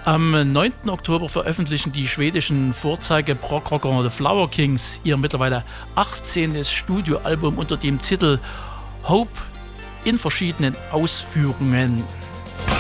Am 9. Oktober veröffentlichen die schwedischen Vorzeige-Prog-Rocker The Flower Kings ihr mittlerweile 18. Studioalbum unter dem Titel Hope in verschiedenen Ausführungen.